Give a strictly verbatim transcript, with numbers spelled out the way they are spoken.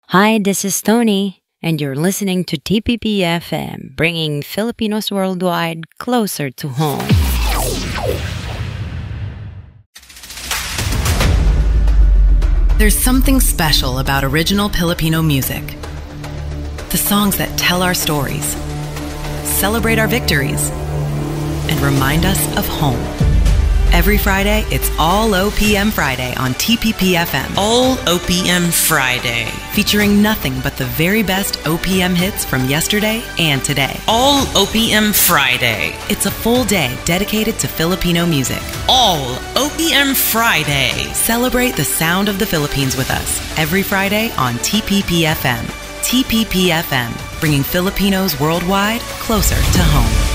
Hi, this is Tony, and you're listening to T P P F M, bringing Filipinos worldwide closer to home. There's something special about original Filipino music. The songs that tell our stories, celebrate our victories, and remind us of home. Every Friday, it's All O P M Friday on T P P F M. All O P M Friday. Featuring nothing but the very best O P M hits from yesterday and today. All O P M Friday. It's a full day dedicated to Filipino music. All O P M Friday. Celebrate the sound of the Philippines with us every Friday on T P P F M. T P P F M, bringing Filipinos worldwide closer to home.